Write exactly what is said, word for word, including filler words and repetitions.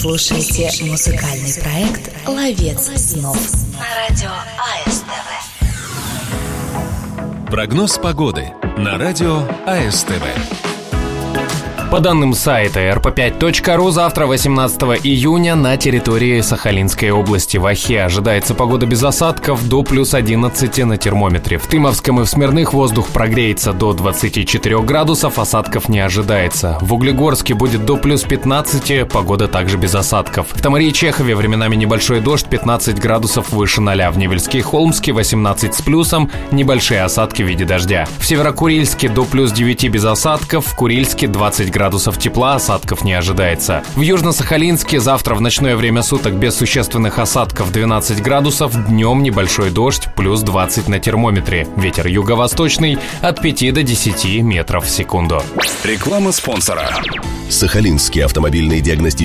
слушаете музыкальный проект «Ловец снов» на радио АСТВ. Прогноз погоды на радио АСТВ. По данным сайта эр пэ пять точка ру, завтра, восемнадцатого июня, на территории Сахалинской области в Охе ожидается погода без осадков до плюс одиннадцати на термометре. В Тымовском и в Смирных воздух прогреется до двадцати четырёх градусов, осадков не ожидается. В Углегорске будет до плюс пятнадцати, погода также без осадков. В Тамаре и Чехове временами небольшой дождь, пятнадцать градусов выше ноля. В Невельске и Холмске восемнадцать с плюсом, небольшие осадки в виде дождя. В Северокурильске до плюс девяти без осадков, в Курильске двадцать градусов тепла, осадков не ожидается. В Южно-Сахалинске завтра в ночное время суток без существенных осадков двенадцать градусов, днем небольшой дождь, плюс двадцать на термометре. Ветер юго-восточный от пяти до десяти метров в секунду. Реклама спонсора. Сахалинский автомобильный диагностический